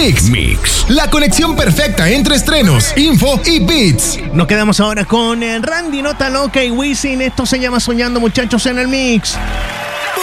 Mix. La conexión perfecta entre estrenos, info y beats. Nos quedamos ahora con Randy Nota Loca y Wisin. Esto se llama Soñando, muchachos, en el Mix.